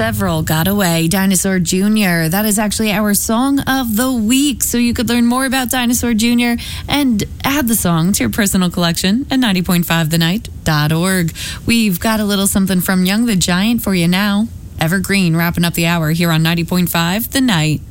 Several got away. Dinosaur Jr. That is actually our song of the week. So you could learn more about Dinosaur Jr. and add the song to your personal collection at 90.5thenight.org. We've got a little something from Young the Giant for you now. Evergreen wrapping up the hour here on 90.5 The Night.